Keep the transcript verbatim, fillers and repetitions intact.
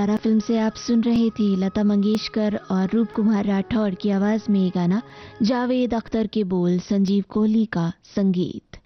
सितारा film से आप सुन रहे थे लता मंगेशकर और रूप कुमार राठौड़ की आवाज में ये गाना। जावेद अख्तर के बोल, संजीव कोहली का संगीत।